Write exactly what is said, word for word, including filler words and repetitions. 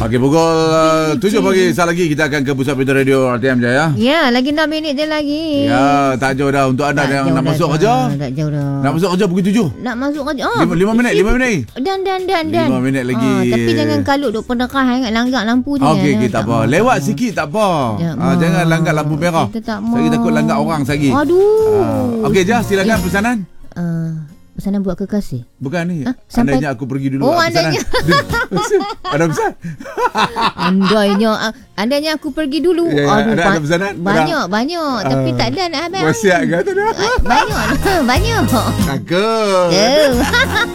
Okey, pukul uh, tujuh pagi sat lagi kita akan ke Pusat Berita Radio R T M Jaya. Ya, lagi enam minit je lagi. Ya, tak jauh dah untuk anda Tak yang jauh nak dah, masuk dah. kerja. Tak jauh dah. Nak masuk kerja pukul tujuh. Nak masuk kerja. Oh, Lima, lima minit, lima minit. Dan dan dan dan. Lima minit lagi. Ah, tapi jangan kalut duk pendekah ingat langgar lampu je. Okey, ya. okay, tak apa. Lewat tak sikit tak apa. Tak Ah, jangan langgar lampu merah. Kita tak Saya mau. takut langgar orang sagi. Aduh. Ah, Okey, Jah, silakan Ya. pesanan. Uh, pesanan buat kekasih. Bukan ni. Ha? Sampai- Andainya aku pergi dulu. Oh, ah, pesanan. Ada pesan? Andainya andainya aku pergi dulu. Ya, ya, Aduh, ada- ba- ada pesanan? banyak banyak tapi Ah. tak ada nak habis. Wasiat ke tak ada? Ah, Banyak banyak. Takut. Oh.